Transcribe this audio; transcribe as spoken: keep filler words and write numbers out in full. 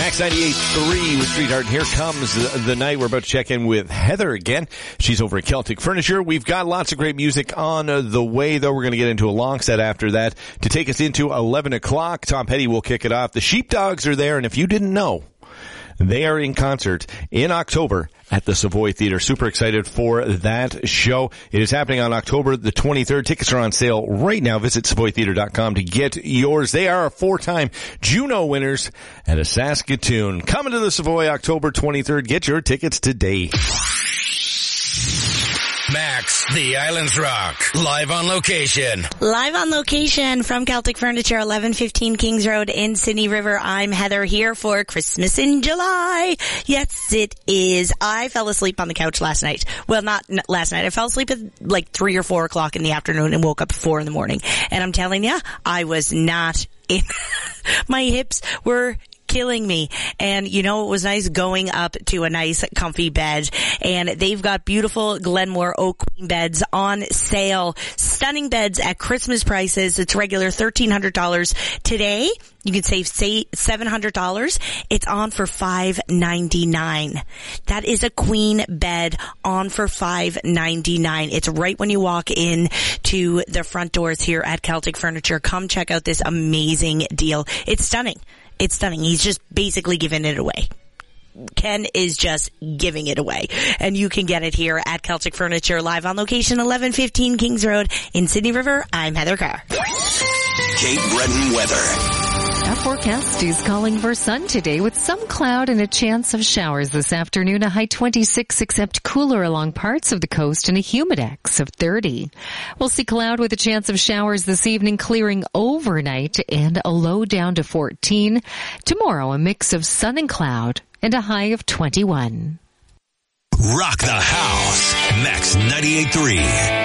Max ninety-eight point three with Streetheart. Here comes the, the night. We're about to check in with Heather again. She's over at Celtic Furniture. We've got lots of great music on uh, the way, though. We're going to get into a long set after that to take us into eleven o'clock. Tom Petty will kick it off. The Sheepdogs are there, and if you didn't know, they are in concert in October at the Savoy Theatre. Super excited for that show. It is happening on October the twenty-third. Tickets are on sale right now. Visit savoy theatre dot com to get yours. They are a four-time Juno winners and a Saskatoon. Coming to the Savoy October twenty-third. Get your tickets today. Max, the Islands Rock, live on location. Live on location from Celtic Furniture, eleven fifteen Kings Road in Sydney River. I'm Heather here for Christmas in July. Yes, it is. I fell asleep on the couch last night. Well, not n- last night. I fell asleep at like three or four o'clock in the afternoon and woke up at four in the morning. And I'm telling you, I was not in. My hips were killing me. And you know, it was nice going up to a nice comfy bed, and they've got beautiful Glenmore Oak Queen beds on sale. Stunning beds at Christmas prices. It's regular thirteen hundred dollars. Today, you can save say seven hundred dollars. It's on for five ninety-nine. That is a queen bed on for five ninety-nine. It's right when you walk in to the front doors here at Celtic Furniture. Come check out this amazing deal. It's stunning. It's stunning. He's just basically giving it away. Ken is just giving it away. And you can get it here at Celtic Furniture, live on location, eleven fifteen Kings Road in Sydney River. I'm Heather Carr. Cape Breton weather. Our forecast is calling for sun today with some cloud and a chance of showers this afternoon. A high twenty-six, except cooler along parts of the coast, and a humidex of thirty. We'll see cloud with a chance of showers this evening, clearing overnight, and a low down to fourteen. Tomorrow, a mix of sun and cloud and a high of twenty-one. Rock the house. Max ninety-eight point three.